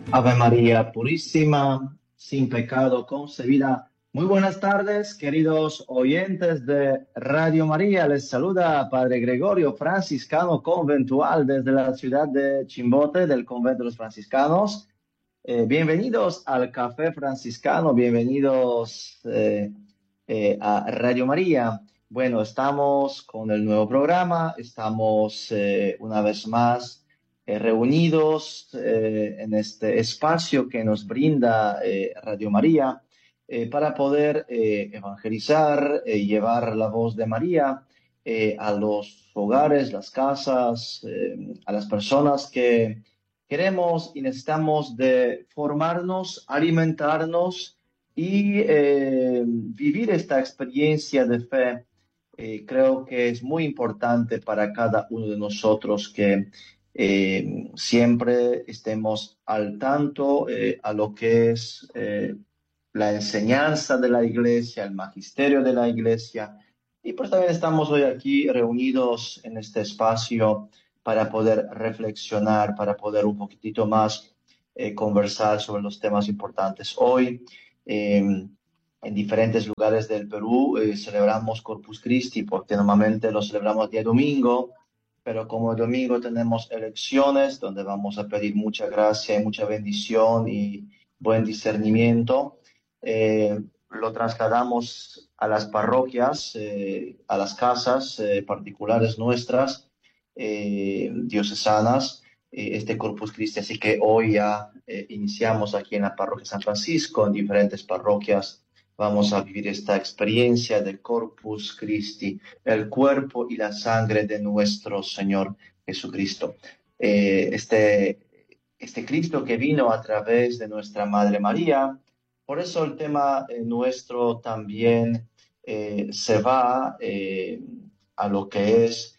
Ave María Purísima, sin pecado concebida. Muy buenas tardes, queridos oyentes de Radio María. Les saluda Padre Gregorio, franciscano conventual desde la ciudad de Chimbote, del convento de los franciscanos. Bienvenidos al Café Franciscano, bienvenidos a Radio María. Bueno, estamos con el nuevo programa, estamos una vez más reunidos en este espacio que nos brinda Radio María para poder evangelizar, llevar la voz de María a los hogares, las casas, a las personas que queremos y necesitamos de formarnos, alimentarnos y vivir esta experiencia de fe. Creo que es muy importante para cada uno de nosotros que siempre estemos al tanto a lo que es la enseñanza de la iglesia, el magisterio de la iglesia. Y pues también estamos hoy aquí reunidos en este espacio para poder reflexionar, para poder un poquitito más conversar sobre los temas importantes. Hoy, en diferentes lugares del Perú, celebramos Corpus Christi, porque normalmente lo celebramos día domingo, pero como el domingo tenemos elecciones, donde vamos a pedir mucha gracia y mucha bendición y buen discernimiento, lo trasladamos a las parroquias, a las casas particulares nuestras, diocesanas, este Corpus Christi. Así que hoy ya iniciamos aquí en la parroquia San Francisco, en diferentes parroquias. Vamos a vivir esta experiencia del Corpus Christi, el cuerpo y la sangre de nuestro Señor Jesucristo. Este Cristo que vino a través de nuestra Madre María. Por eso el tema nuestro también se va a lo que es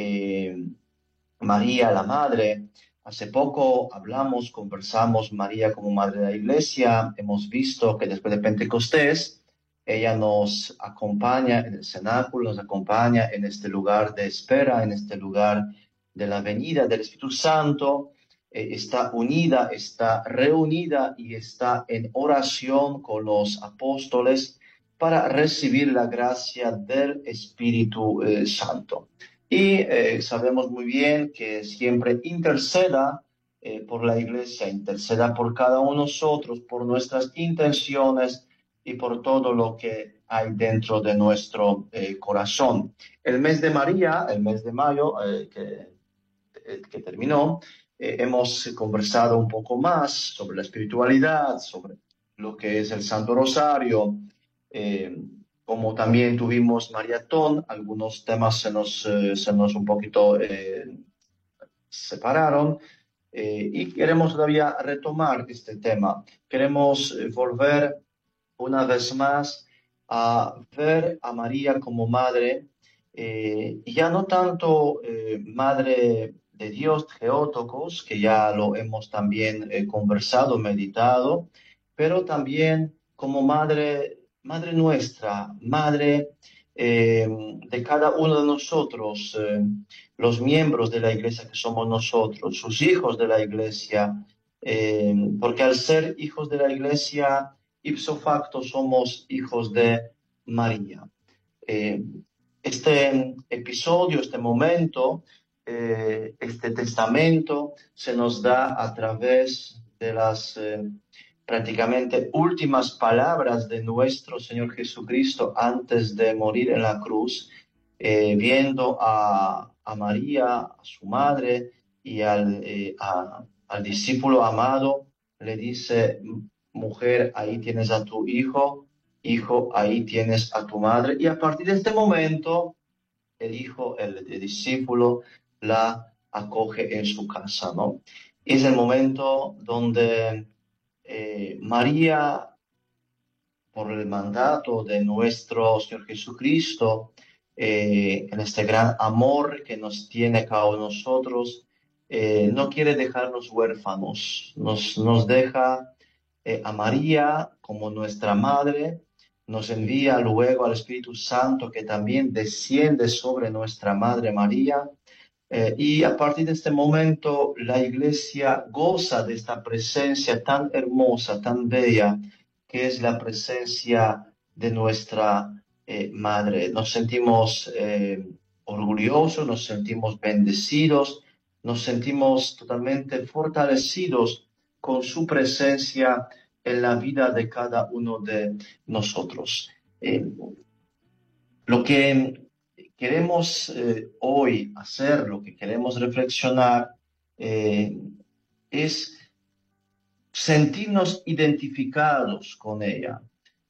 María la Madre. Hace poco hablamos, conversamos María como Madre de la Iglesia. Hemos visto que después de Pentecostés, ella nos acompaña en el cenáculo, nos acompaña en este lugar de espera, en este lugar de la venida del Espíritu Santo. Está unida, está reunida y está en oración con los apóstoles para recibir la gracia del Espíritu Santo. Y sabemos muy bien que siempre interceda por la iglesia, interceda por cada uno de nosotros, por nuestras intenciones y por todo lo que hay dentro de nuestro corazón. El mes de María, el mes de mayo que terminó, hemos conversado un poco más sobre la espiritualidad, sobre lo que es el Santo Rosario, eh, como también tuvimos maratón, algunos temas se nos un poquito separaron y queremos todavía retomar este tema. Queremos volver una vez más a ver a María como madre, y ya no tanto madre de Dios, Theotokos, que ya lo hemos también conversado, meditado, pero también como madre, madre nuestra, madre de cada uno de nosotros, los miembros de la iglesia que somos nosotros, sus hijos de la iglesia, porque al ser hijos de la iglesia, ipso facto somos hijos de María. Eh, este episodio, este momento, este testamento se nos da a través de las prácticamente últimas palabras de nuestro Señor Jesucristo antes de morir en la cruz, viendo a María, a su madre y al discípulo amado, le dice: mujer, ahí tienes a tu hijo, hijo, ahí tienes a tu madre. Y a partir de este momento, el hijo, el discípulo, la acoge en su casa, ¿no? Es el momento donde María, por el mandato de nuestro Señor Jesucristo, en este gran amor que nos tiene cada uno de nosotros, no quiere dejarnos huérfanos, nos deja a María como nuestra madre, nos envía luego al Espíritu Santo que también desciende sobre nuestra Madre María, Y a partir de este momento, la iglesia goza de esta presencia tan hermosa, tan bella, que es la presencia de nuestra Madre. Nos sentimos orgullosos, nos sentimos bendecidos, nos sentimos totalmente fortalecidos con su presencia en la vida de cada uno de nosotros. Lo que queremos hoy hacer, lo que queremos reflexionar, es sentirnos identificados con ella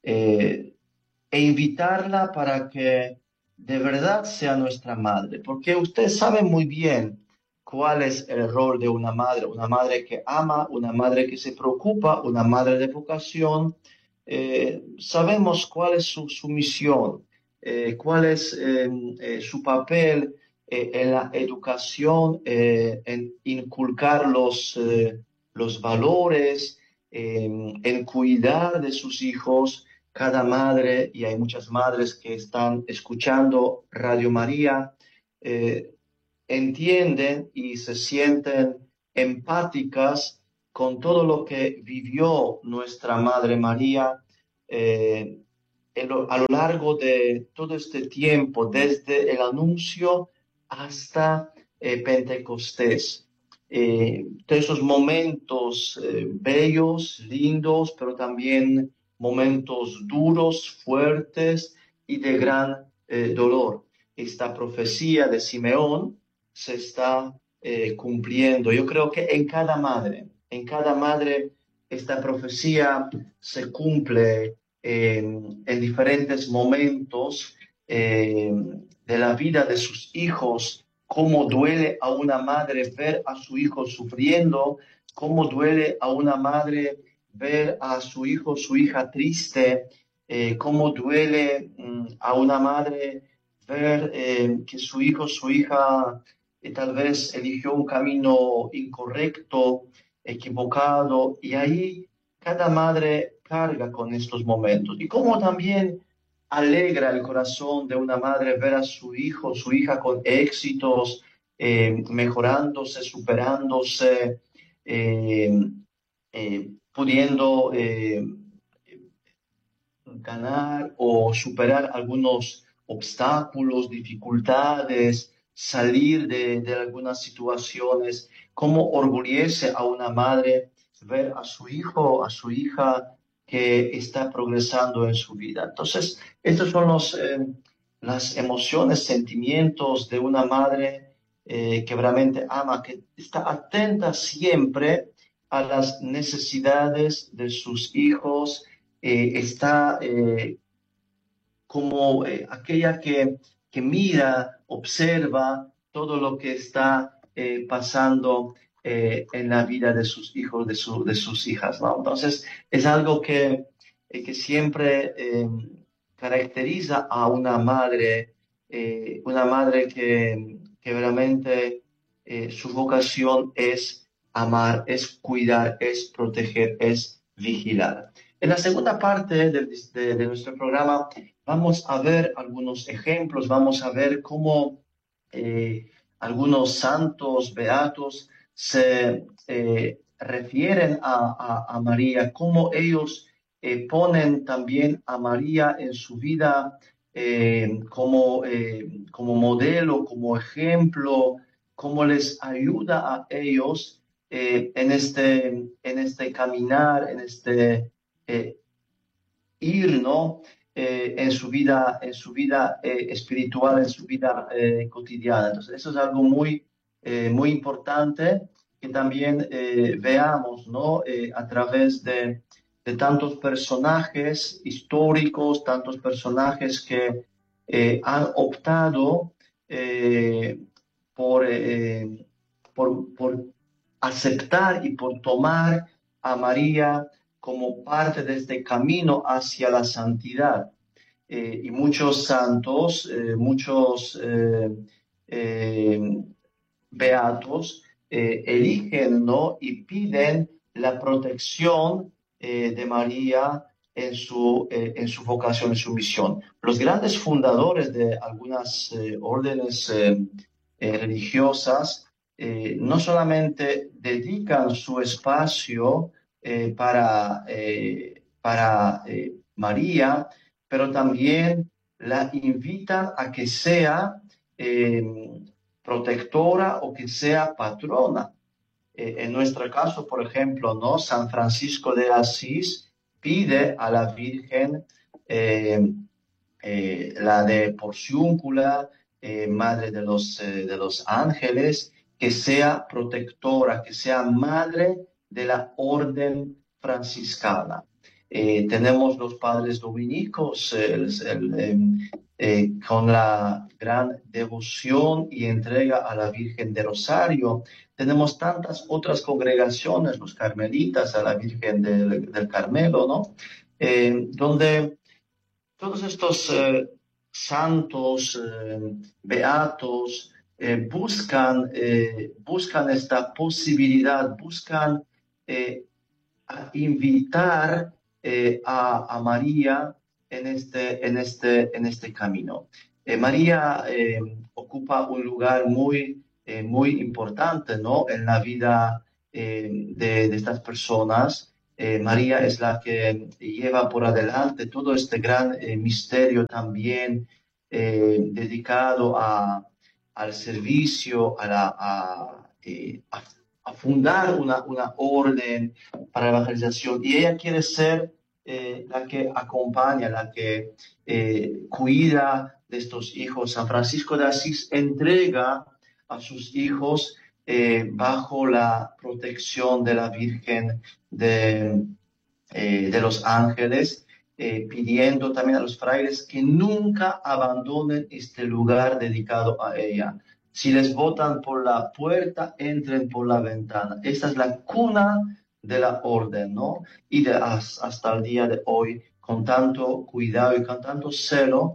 e invitarla para que de verdad sea nuestra madre, porque usted sabe muy bien cuál es el rol de una madre que ama, una madre que se preocupa, una madre de vocación. Sabemos cuál es su misión, cuál es su papel en la educación, en inculcar los valores, en cuidar de sus hijos. Cada madre, y hay muchas madres que están escuchando Radio María, entienden y se sienten empáticas con todo lo que vivió nuestra Madre María a lo largo de todo este tiempo, desde el anuncio hasta Pentecostés. Todos esos momentos bellos, lindos, pero también momentos duros, fuertes y de gran dolor. Esta profecía de Simeón se está cumpliendo. Yo creo que en cada madre, esta profecía se cumple en diferentes momentos de la vida de sus hijos, cómo duele a una madre ver a su hijo sufriendo, cómo duele a una madre ver a su hijo, su hija triste, cómo duele a una madre ver que su hijo, su hija tal vez eligió un camino incorrecto, equivocado, y ahí cada madre carga con estos momentos. Y cómo también alegra el corazón de una madre ver a su hijo, su hija con éxitos, mejorándose, superándose, pudiendo ganar o superar algunos obstáculos, dificultades, salir de algunas situaciones, cómo orgullece a una madre ver a su hijo, a su hija que está progresando en su vida. Entonces, estos son las emociones, sentimientos de una madre que realmente ama, que está atenta siempre a las necesidades de sus hijos, está como aquella que mira, observa todo lo que está pasando en la vida de sus hijos, de sus hijas, ¿no? Entonces, es algo que siempre caracteriza a una madre que realmente su vocación es amar, es cuidar, es proteger, es vigilar. En la segunda parte de nuestro programa vamos a ver algunos ejemplos, vamos a ver cómo algunos santos beatos se refieren a María, cómo ellos ponen también a María en su vida como modelo, como ejemplo, cómo les ayuda a ellos en este caminar, en este ir, ¿no? En su vida espiritual, en su vida cotidiana. Entonces, eso es algo muy importante que también veamos, ¿no? A través de tantos personajes históricos, tantos personajes que han optado eh, por, eh, por aceptar y por tomar a María como parte de este camino hacia la santidad. Y muchos santos, muchos beatos eligen, ¿no? Y piden la protección de María en su vocación, en su misión. Los grandes fundadores de algunas órdenes religiosas no solamente dedican su espacio para María, pero también la invitan a que sea protectora o que sea patrona. En nuestro caso, por ejemplo, ¿no? San Francisco de Asís pide a la Virgen, la de Porciúncula, madre de los ángeles, que sea protectora, que sea madre de la orden franciscana. Tenemos los padres dominicos con la gran devoción y entrega a la Virgen de Rosario. Tenemos tantas otras congregaciones, los carmelitas, a la Virgen del Carmelo, ¿no? Donde todos estos santos, beatos, buscan esta posibilidad, buscan invitar a María en este camino. María ocupa un lugar muy importante, ¿no? En la vida de estas personas. María es la que lleva por adelante todo este gran misterio también dedicado al servicio, a fundar una orden para la evangelización. Y ella quiere ser la que acompaña, la que cuida de estos hijos. San Francisco de Asís entrega a sus hijos bajo la protección de la Virgen de los ángeles, pidiendo también a los frailes que nunca abandonen este lugar dedicado a ella. Si les botan por la puerta, entren por la ventana. Esta es la cuna de la orden, ¿no? Y hasta el día de hoy, con tanto cuidado y con tanto celo,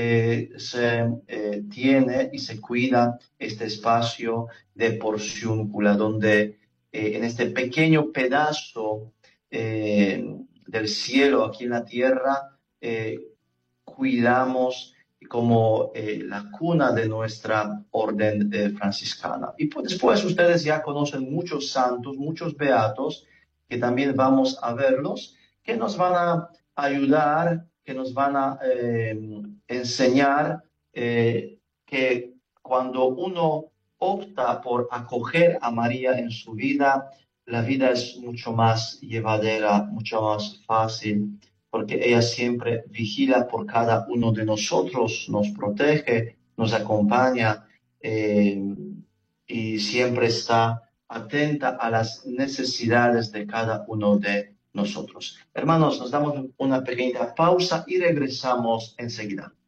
se tiene y se cuida este espacio de Porciúncula, donde en este pequeño pedazo del cielo aquí en la tierra, cuidamos como la cuna de nuestra orden franciscana. Y pues después ustedes ya conocen muchos santos, muchos beatos, que también vamos a verlos, que nos van a ayudar, que nos van a enseñar que cuando uno opta por acoger a María en su vida, la vida es mucho más llevadera, mucho más fácil, porque ella siempre vigila por cada uno de nosotros, nos protege, nos acompaña y siempre está atenta a las necesidades de cada uno de nosotros. Hermanos, nos damos una pequeña pausa y regresamos enseguida.